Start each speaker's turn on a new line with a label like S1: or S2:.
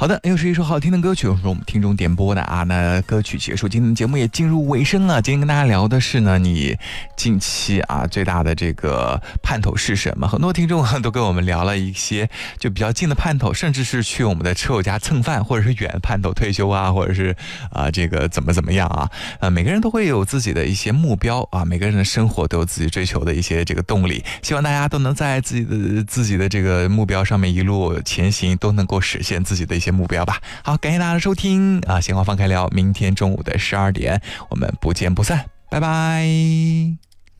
S1: 好的，又是一首好听的歌曲，是我们听众点播的啊。那歌曲结束，今天的节目也进入尾声了。今天跟大家聊的是呢，你近期啊最大的这个盼头是什么？很多听众都跟我们聊了一些就比较近的盼头，甚至是去我们的车友家蹭饭，或者是远盼头退休啊，或者是这个怎么样啊？每个人都会有自己的一些目标啊，每个人的生活都有自己追求的一些这个动力。希望大家都能在自己的这个目标上面一路前行，都能够实现自己的一些目标吧。好，感谢大家的收听啊！闲话放开聊，明天中午的12点，我们不见不散，拜拜。